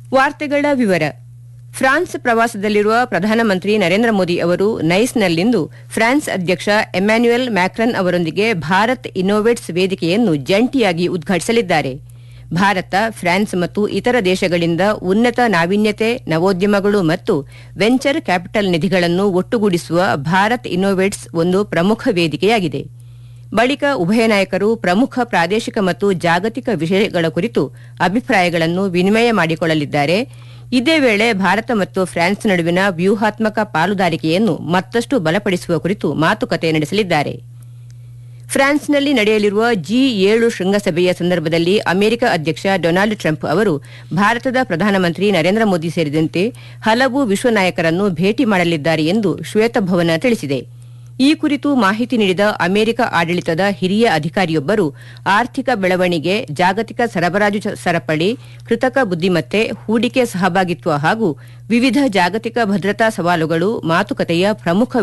ವಾರ್ತೆಗಳ ವಿವರ. ಫ್ರಾನ್ಸ್ ಪ್ರವಾಸದಲ್ಲಿರುವ ಪ್ರಧಾನಮಂತ್ರಿ ನರೇಂದ್ರ ಮೋದಿ ಅವರು ನೈಸ್ನಲ್ಲಿಂದು ಫ್ರಾನ್ಸ್ ಅಧ್ಯಕ್ಷ ಎಮ್ಯಾನ್ಯುಯಲ್ ಮ್ಯಾಕ್ರನ್ ಅವರೊಂದಿಗೆ ಭಾರತ್ ಇನ್ನೋವೇಟ್ಸ್ ವೇದಿಕೆಯನ್ನು ಜಂಟಿಯಾಗಿ ಉದ್ಘಾಟಿಸಲಿದ್ದಾರೆ. ಭಾರತ, ಫ್ರಾನ್ಸ್ ಮತ್ತು ಇತರ ದೇಶಗಳಿಂದ ಉನ್ನತ ನಾವೀನ್ಯತೆ, ನವೋದ್ಯಮಗಳು ಮತ್ತು ವೆಂಚರ್ ಕ್ಯಾಪಿಟಲ್ ನಿಧಿಗಳನ್ನು ಒಟ್ಟುಗೂಡಿಸುವ ಭಾರತ್ ಇನ್ನೋವೇಟ್ಸ್ ಒಂದು ಪ್ರಮುಖ ವೇದಿಕೆಯಾಗಿದೆ. ಬಳಿಕ ಉಭಯ ನಾಯಕರು ಪ್ರಮುಖ ಪ್ರಾದೇಶಿಕ ಮತ್ತು ಜಾಗತಿಕ ವಿಷಯಗಳ ಕುರಿತು ಅಭಿಪ್ರಾಯಗಳನ್ನು ವಿನಿಮಯ ಮಾಡಿಕೊಳ್ಳಲಿದ್ದಾರೆ. ಇದೇ ವೇಳೆ ಭಾರತ ಮತ್ತು ಫ್ರಾನ್ಸ್ ನಡುವಿನ ವ್ಯೂಹಾತ್ಮಕ ಪಾಲುದಾರಿಕೆಯನ್ನು ಮತ್ತಷ್ಟು ಬಲಪಡಿಸುವ ಕುರಿತು ಮಾತುಕತೆ ನಡೆಸಲಿದ್ದಾರೆ. ಫ್ರಾನ್ಸ್ನಲ್ಲಿ ನಡೆಯಲಿರುವ G7 ಶೃಂಗಸಭೆಯ ಸಂದರ್ಭದಲ್ಲಿ ಅಮೆರಿಕ ಅಧ್ಯಕ್ಷ ಡೊನಾಲ್ಡ್ ಟ್ರಂಪ್ ಅವರು ಭಾರತದ ಪ್ರಧಾನಮಂತ್ರಿ ನರೇಂದ್ರ ಮೋದಿ ಸೇರಿದಂತೆ ಹಲವು ವಿಶ್ವ ನಾಯಕರನ್ನು ಭೇಟಿ ಮಾಡಲಿದ್ದಾರೆ ಎಂದು ಶ್ವೇತಭವನ ತಿಳಿಸಿದೆ. ಈ ಕುರಿತು ಮಾಹಿತಿ ನೀಡಿದ ಅಮೆರಿಕ ಆಡಳಿತದ ಹಿರಿಯ ಅಧಿಕಾರಿಯೊಬ್ಬರು, ಆರ್ಥಿಕ ಬೆಳವಣಿಗೆ, ಜಾಗತಿಕ ಸರಬರಾಜು ಸರಪಳಿ, ಕೃತಕ ಬುದ್ದಿಮತ್ತೆ, ಹೂಡಿಕೆ ಸಹಭಾಗಿತ್ವ ಹಾಗೂ ವಿವಿಧ ಜಾಗತಿಕ ಭದ್ರತಾ ಸವಾಲುಗಳು ಮಾತುಕತೆಯ ಪ್ರಮುಖ